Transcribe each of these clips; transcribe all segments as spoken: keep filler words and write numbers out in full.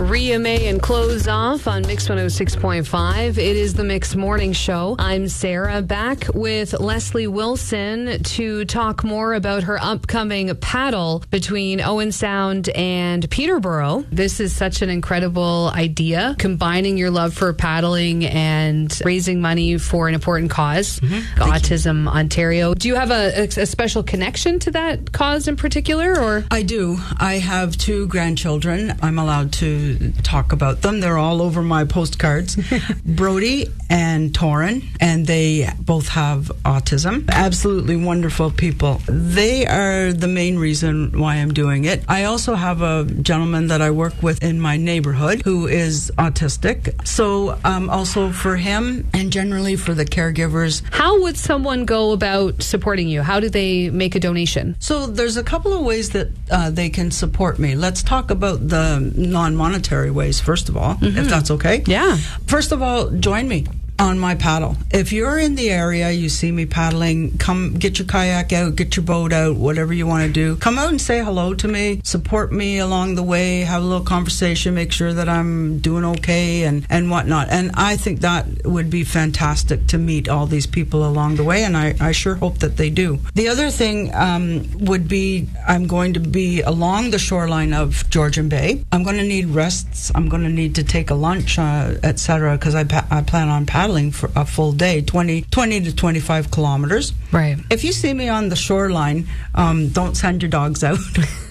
Ria May and Close Off on Mix one oh six point five. It is the Mix Morning Show. I'm Sarah, back with Leslie Wilson to talk more about her upcoming paddle between Owen Sound and Peterborough. This is such an incredible idea, combining your love for paddling and raising money for an important cause, mm-hmm. Autism you. Ontario. Do you have a, a, a special connection to that cause in particular? Or I do. I have two grandchildren. I'm allowed to talk about them. They're all over my postcards. Brody and Torin, and they both have autism. Absolutely wonderful people. They are the main reason why I'm doing it. I also have a gentleman that I work with in my neighborhood who is autistic. So um, also for him and generally for the caregivers. How would someone go about supporting you? How do they make a donation? So there's a couple of ways that uh, they can support me. Let's talk about the non-monetary ways, first of all, mm-hmm. if that's okay. Yeah. First of all, join me on my paddle. If you're in the area, you see me paddling, come get your kayak out, get your boat out, whatever you want to do. Come out and say hello to me, support me along the way, have a little conversation, make sure that I'm doing okay and, and whatnot. And I think that would be fantastic to meet all these people along the way, and I, I sure hope that they do. The other thing um, would be I'm going to be along the shoreline of Georgian Bay. I'm going to need rests. I'm going to need to take a lunch, uh, et cetera, because I, pa- I plan on paddling for a full day, twenty, twenty to twenty-five kilometers. Right. If you see me on the shoreline, um, don't send your dogs out.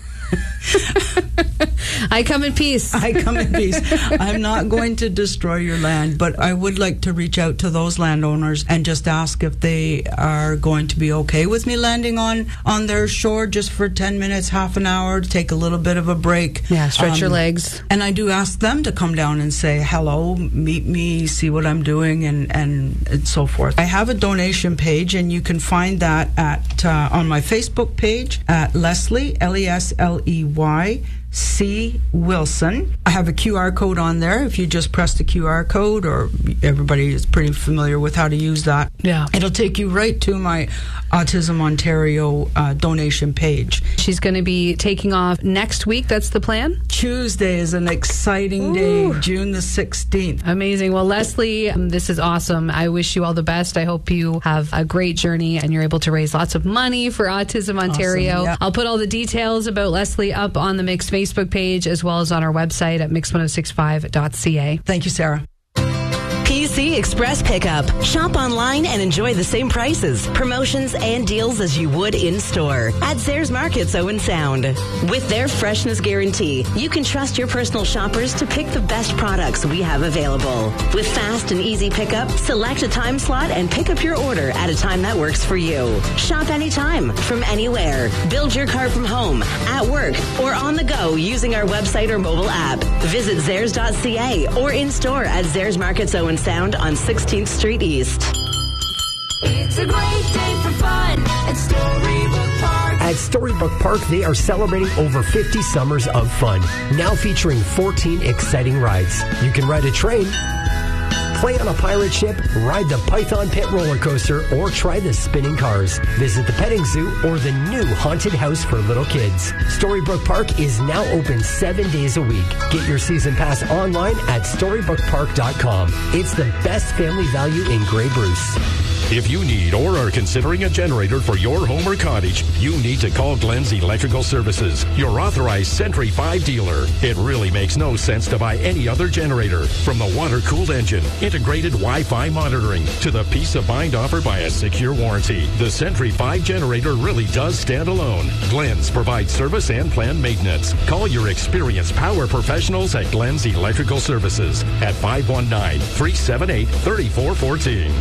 I come in peace. I come in peace. I'm not going to destroy your land, but I would like to reach out to those landowners and just ask if they are going to be okay with me landing on, on their shore just for ten minutes, half an hour, to take a little bit of a break. Yeah, stretch um, your legs. And I do ask them to come down and say hello, meet me, see what I'm doing, and, and, and so forth. I have a donation page, and you can find that at uh, on my Facebook page at Leslie, L E S L E Y, C. Wilson. I have a Q R code on there. If you just press the Q R code, or everybody is pretty familiar with how to use that, yeah, it'll take you right to my Autism Ontario uh, donation page. She's going to be taking off next week. That's the plan? Tuesday is an exciting Ooh. day, June the sixteenth. Amazing. Well, Leslie, um, this is awesome. I wish you all the best. I hope you have a great journey and you're able to raise lots of money for Autism Ontario. Awesome, yeah. I'll put all the details about Leslie up on the Mix Facebook page as well as on our website at mix ten sixty-five dot c a. Thank you, Sarah. P C Express Pickup. Shop online and enjoy the same prices, promotions, and deals as you would in-store at Zayres Markets Owen Sound. With their freshness guarantee, you can trust your personal shoppers to pick the best products we have available. With fast and easy pickup, select a time slot and pick up your order at a time that works for you. Shop anytime, from anywhere. Build your car from home, at work, or on the go using our website or mobile app. Visit Zayres dot c a or in-store at Zayres Markets Owen Sound on sixteenth Street East. It's a great day for fun at Storybook Park. At Storybook Park, they are celebrating over fifty summers of fun, now featuring fourteen exciting rides. You can ride a train, play on a pirate ship, ride the Python Pit roller coaster, or try the spinning cars. Visit the petting zoo or the new haunted house for little kids. Storybook Park is now open seven days a week. Get your season pass online at storybook park dot com. It's the best family value in Grey Bruce. If you need or are considering a generator for your home or cottage, you need to call Glenn's Electrical Services, your authorized Sentry five dealer. It really makes no sense to buy any other generator. From the water-cooled engine, integrated Wi-Fi monitoring, to the peace of mind offered by a secure warranty, the Sentry five generator really does stand alone. Glenn's provides service and planned maintenance. Call your experienced power professionals at Glenn's Electrical Services at five one nine, three seven eight, three four one four.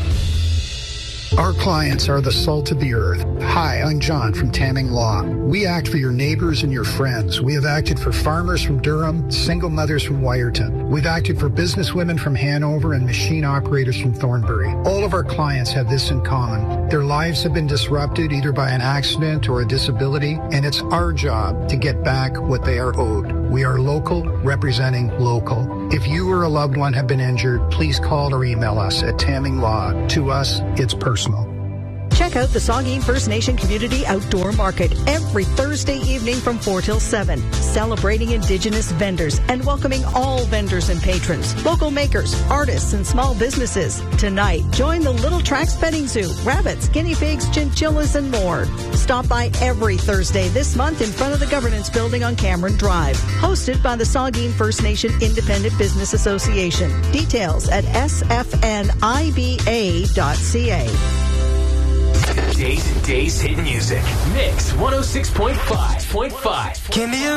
Our clients are the salt of the earth. Hi, I'm John from Tamming Law. We act for your neighbors and your friends. We have acted for farmers from Durham, single mothers from Wyerton. We've acted for businesswomen from Hanover and machine operators from Thornbury. All of our clients have this in common. Their lives have been disrupted either by an accident or a disability, and it's our job to get back what they are owed. We are local, representing local. If you or a loved one have been injured, please call or email us at Tamming Law. To us, it's personal. Check Check out the Saugeen First Nation Community Outdoor Market every Thursday evening from four till seven, celebrating Indigenous vendors and welcoming all vendors and patrons, local makers, artists, and small businesses. Tonight, join the Little Tracks Petting Zoo, rabbits, guinea pigs, chinchillas, and more. Stop by every Thursday this month in front of the Governance Building on Cameron Drive, hosted by the Saugeen First Nation Independent Business Association. Details at s f n i b a dot c a. Today's, today's hit music. Mix one oh six point five. Can be a